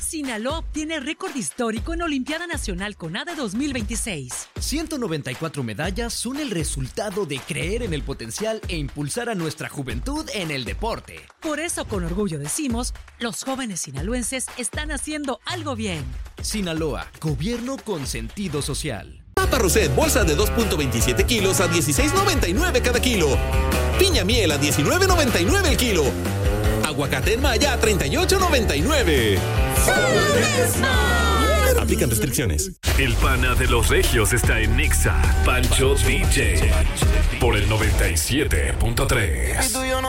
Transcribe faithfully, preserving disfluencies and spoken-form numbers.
Sinaloa obtiene récord histórico en Olimpiada Nacional CONADE dos mil veintiséis. ciento noventa y cuatro medallas son el resultado de creer en el potencial e impulsar a nuestra juventud en el deporte. Por eso, con orgullo decimos, los jóvenes sinaloenses están haciendo algo bien. Sinaloa, gobierno con sentido social. Papa Roset, bolsa de dos punto veintisiete kilos a dieciséis noventa y nueve cada kilo. Piña miel a diecinueve noventa y nueve el kilo. Aguacate en Maya a treinta y ocho noventa y nueve. Aplican restricciones. El pana de los regios está en Nexa. Pancho D J. Por el noventa y siete punto tres.